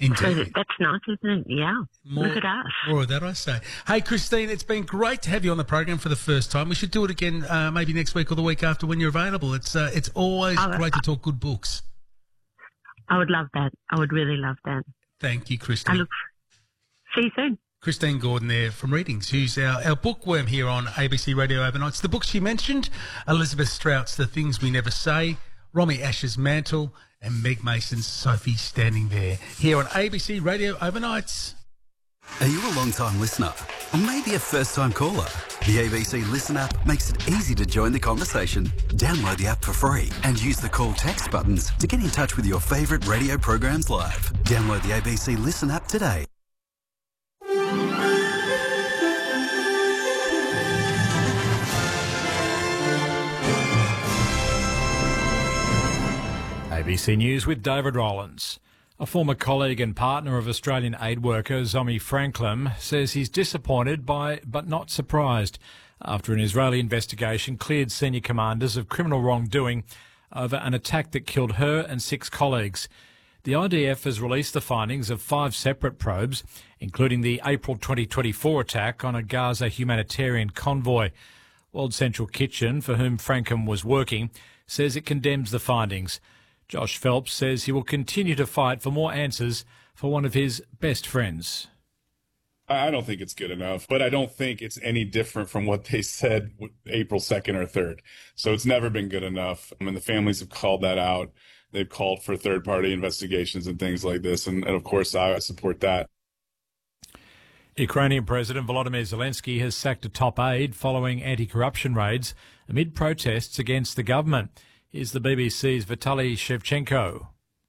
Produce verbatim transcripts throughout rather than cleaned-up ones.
Indeed. So that's nice, isn't it? Yeah. More, Look at us. More of that, I say. Hey, Christine, it's been great to have you on the program for the first time. We should do it again uh, maybe next week or the week after when you're available. It's uh, it's always Oh, great to talk good books. I would love that. I would really love that. Thank you, Christine. I look. See you soon. Christine Gordon there from Readings, who's our, our bookworm here on A B C Radio Overnights. The books she mentioned, Elizabeth Strout's The Things We Never Say, Romy Ash's Mantle, and Meg Mason's Sophie Standing There, here on A B C Radio Overnights. Are you a long-time listener? Or maybe a first-time caller? The A B C Listen app makes it easy to join the conversation. Download the app for free and use the call text buttons to get in touch with your favourite radio programs live. Download the A B C Listen app today. A B C News with David Rollins. A former colleague and partner of Australian aid worker Zomi Franklin says he's disappointed by but not surprised after an Israeli investigation cleared senior commanders of criminal wrongdoing over an attack that killed her and six colleagues. The I D F has released the findings of five separate probes, including the April twenty twenty-four attack on a Gaza humanitarian convoy. World Central Kitchen, for whom Franklin was working, says it condemns the findings. Josh Phelps says he will continue to fight for more answers for one of his best friends. I don't think it's good enough, but I don't think it's any different from what they said April second or third. So it's never been good enough. I mean, the families have called that out. They've called for third-party investigations and things like this. And, and of course, I support that. Ukrainian President Volodymyr Zelensky has sacked a top aide following anti-corruption raids amid protests against the government. Here's the B B C's Vitaly Shevchenko.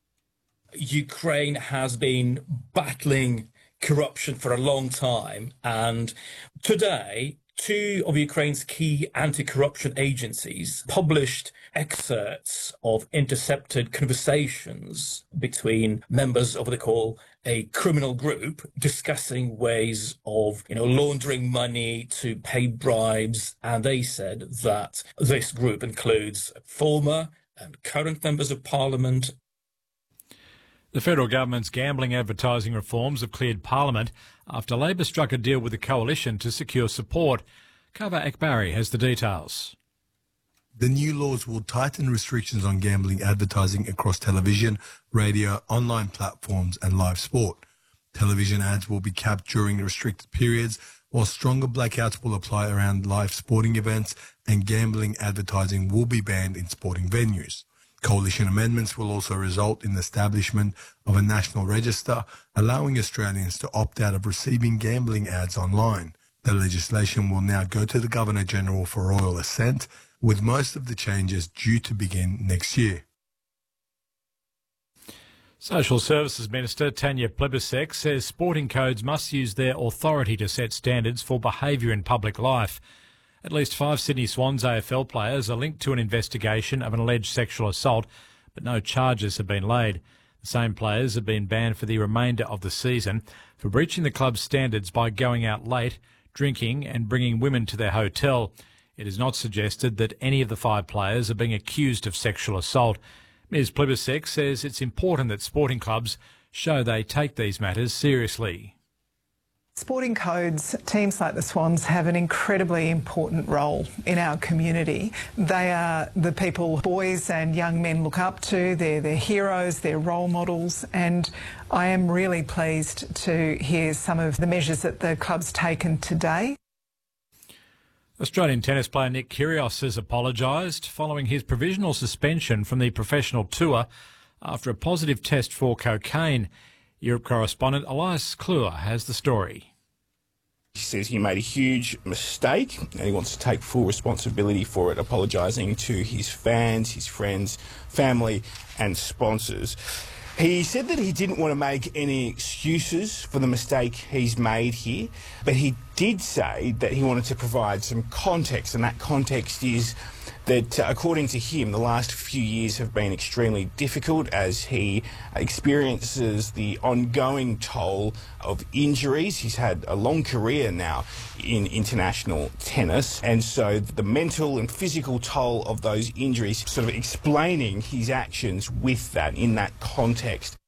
Ukraine has been battling corruption for a long time, and today two of Ukraine's key anti-corruption agencies published excerpts of intercepted conversations between members of what they call a criminal group discussing ways of, you know, laundering money to pay bribes. And they said that this group includes former and current members of parliament. The federal government's gambling advertising reforms have cleared Parliament after Labor struck a deal with the coalition to secure support. Kava Akbari has the details. The new laws will tighten restrictions on gambling advertising across television, radio, online platforms and live sport. Television ads will be capped during restricted periods, while stronger blackouts will apply around live sporting events, and gambling advertising will be banned in sporting venues. Coalition amendments will also result in the establishment of a national register, allowing Australians to opt out of receiving gambling ads online. The legislation will now go to the Governor-General for royal assent, with most of the changes due to begin next year. Social Services Minister Tanya Plibersek says sporting codes must use their authority to set standards for behaviour in public life. At least five Sydney Swans A F L players are linked to an investigation of an alleged sexual assault, but no charges have been laid. The same players have been banned for the remainder of the season for breaching the club's standards by going out late, drinking and bringing women to their hotel. It is not suggested that any of the five players are being accused of sexual assault. Miz Plibersek says it's important that sporting clubs show they take these matters seriously. Sporting codes, teams like the Swans have an incredibly important role in our community. They are the people boys and young men look up to. They're their heroes, they're role models, and I am really pleased to hear some of the measures that the club's taken today. Australian tennis player Nick Kyrgios has apologised following his provisional suspension from the professional tour after a positive test for cocaine. Europe correspondent Elias Kluwer has the story. He says he made a huge mistake and he wants to take full responsibility for it, apologising to his fans, his friends, family and sponsors. He said that he didn't want to make any excuses for the mistake he's made here, but he did say that he wanted to provide some context, and that context is that, uh, according to him, the last few years have been extremely difficult as he experiences the ongoing toll of injuries. He's had a long career now in international tennis, and so the mental and physical toll of those injuries, sort of explaining his actions with that, in that context.